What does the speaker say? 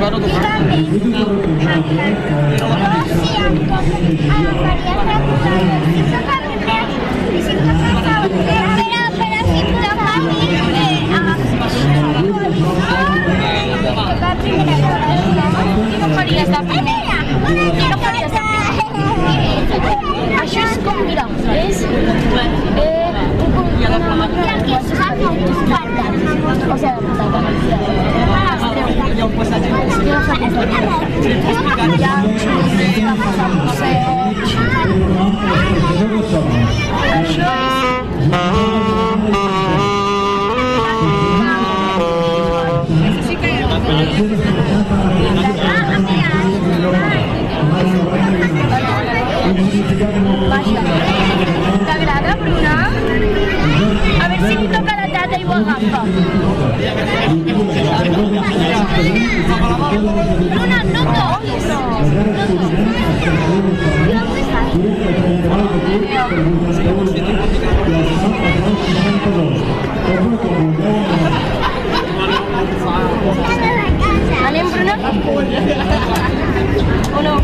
Això és com, mira, és un o sea, t'agrada, Bruna? A veure si li toca la tata i ho agafa. Bruna, no toquis. Anem, Bruna? O no?